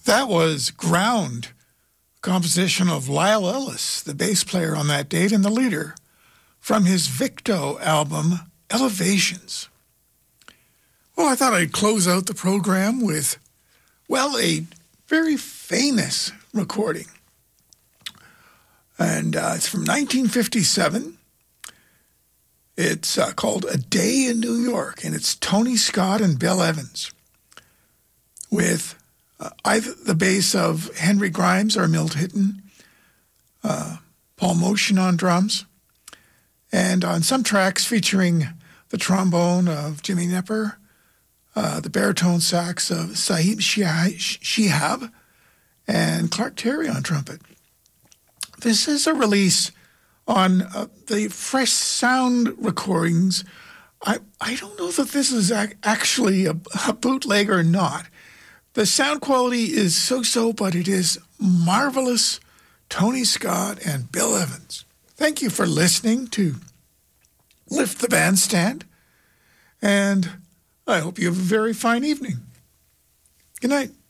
That was Ground, composition of Lyle Ellis, the bass player on that date and the leader, from his Victo album, Elevations. Well, I thought I'd close out the program with, well, a very famous recording. And it's from 1957. It's called A Day in New York, and it's Tony Scott and Bill Evans with either the bass of Henry Grimes or Milt Hitton, Paul Motion on drums, and on some tracks featuring the trombone of Jimmy Knepper, the baritone sax of Sahib Shihab, and Clark Terry on trumpet. This is a release on the Fresh Sound recordings. I don't know that this is actually a bootleg or not. The sound quality is so-so, but it is marvelous. Tony Scott and Bill Evans. Thank you for listening to Lift the Bandstand, and I hope you have a very fine evening. Good night.